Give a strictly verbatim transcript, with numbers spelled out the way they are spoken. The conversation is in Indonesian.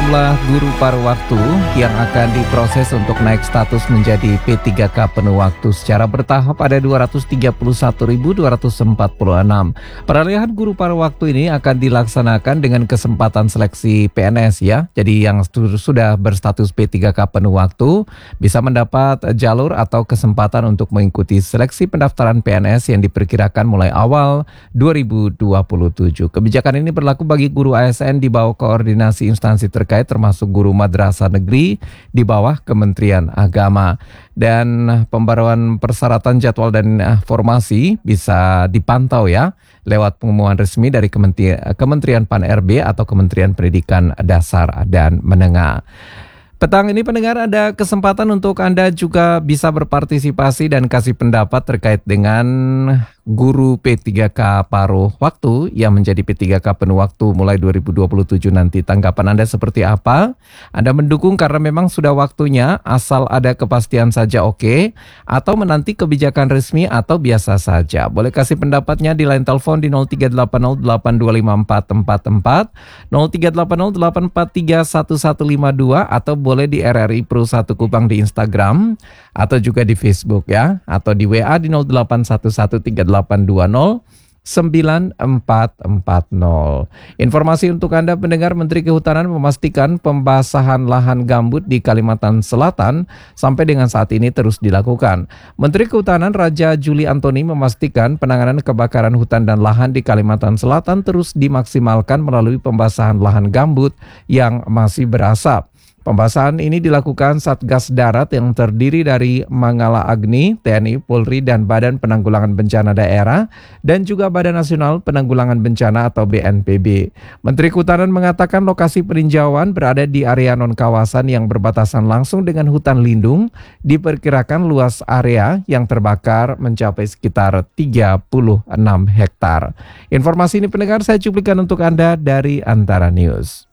sejumlah guru paruh waktu yang akan diproses untuk naik status menjadi P tiga K penuh waktu secara bertahap ada dua ratus tiga puluh satu ribu dua ratus empat puluh enam. Peralihan guru paruh waktu ini akan dilaksanakan dengan kesempatan seleksi P N S ya. Jadi yang sudah berstatus P tiga K penuh waktu bisa mendapat jalur atau kesempatan untuk mengikuti seleksi pendaftaran P N S yang diperkirakan mulai awal dua ribu dua puluh tujuh. Kebijakan ini berlaku bagi guru A S N di bawah koordinasi instansi terkait termasuk guru madrasah negeri di bawah Kementerian Agama. Dan pembaruan persyaratan jadwal dan formasi bisa dipantau ya lewat pengumuman resmi dari Kementerian Pan R B atau Kementerian Pendidikan Dasar dan Menengah. Petang ini pendengar ada kesempatan untuk Anda juga bisa berpartisipasi dan kasih pendapat terkait dengan guru P tiga K paruh waktu yang menjadi P tiga K penuh waktu mulai dua ribu dua puluh tujuh nanti. Tanggapan Anda seperti apa? Anda mendukung karena memang sudah waktunya asal ada kepastian saja oke, atau menanti kebijakan resmi atau biasa saja? Boleh kasih pendapatnya di line telepon di nol tiga delapan nol delapan dua lima empat empat empat, nol tiga delapan nol delapan empat tiga satu satu lima dua, atau boleh di R R I Pro satu Kupang di Instagram atau juga di Facebook ya, atau di W A di nol delapan satu satu tiga delapan dua nol sembilan empat empat nol. Informasi untuk Anda pendengar, Menteri Kehutanan memastikan pembasahan lahan gambut di Kalimantan Selatan sampai dengan saat ini terus dilakukan. Menteri Kehutanan Raja Juli Antoni memastikan penanganan kebakaran hutan dan lahan di Kalimantan Selatan terus dimaksimalkan melalui pembasahan lahan gambut yang masih berasap. Pembasahan ini dilakukan Satgas Darat yang terdiri dari Mangala Agni, T N I, Polri, dan Badan Penanggulangan Bencana Daerah, dan juga Badan Nasional Penanggulangan Bencana atau B N P B. Menteri Kehutanan mengatakan lokasi peninjauan berada di area non-kawasan yang berbatasan langsung dengan hutan lindung. Diperkirakan luas area yang terbakar mencapai sekitar tiga puluh enam hektar. Informasi ini pendengar saya cuplikan untuk Anda dari Antara News.